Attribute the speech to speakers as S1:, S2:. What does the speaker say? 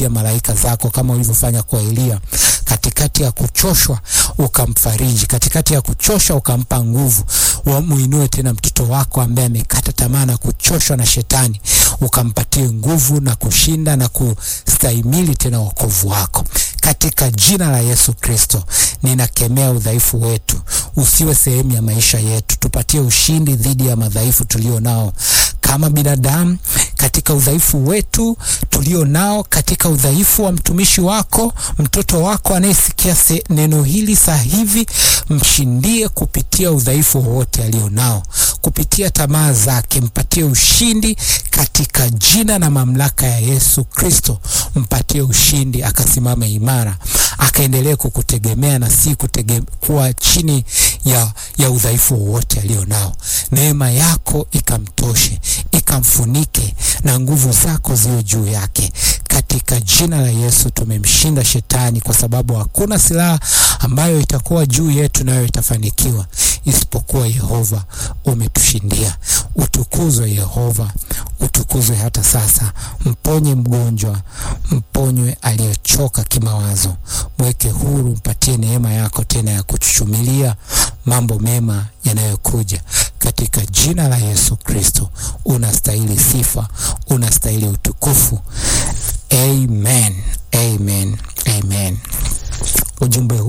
S1: kupitia malaika zako, kama ulivyofanya kwa Elia. Katikati ya kuchoshwa ukamfariji, katikati ya kuchosha ukampa nguvu. Muinue tena mtoto wako ambaye amekata tamaa na kuchoshwa na shetani, ukampatie nguvu na kushinda na kustahimili tena wokovu wako. Katika jina la Yesu Kristo, ninakemea udhaifu wetu usiwe sehemu ya maisha yetu. Tupatie ushindi dhidi ya madhaifu tulio nao kama binadamu, katika udhaifu wetu tulio nao, katika udhaifu wa mtumishi wako, mtoto wako anayesikia neno hili sasa hivi. Mshindie kupitia udhaifu wote alio nao, kupitia tamaa zake. Mpatie ushindi katika jina na mamlaka ya Yesu Kristo. Mpatie ushindi, akasimame imara, akaendelee kukutegemea na si kuwa chini ya udhaifu wote alio nao. Neema yako ikamtoshe, ikamfunike, na nguvu zako ziwe juu yake. Katika jina la Yesu tumemshinda shetani, kwa sababu hakuna silaha ambayo itakuwa juu yetu nayo itafanikiwa, isipokuwa Yehova umetushindia. Utukuzwe Yehova, utukuzwe hata sasa. Mponye mgonjwa, mponywe aliyechoka kimawazo, mweke huru, mpatie neema yako tena ya kuchuchumilia mambo mema yanayokuja. Katika jina la Yesu Kristo, unastahili sifa, unastahili utukufu. Amen, amen, amen. Ujumbe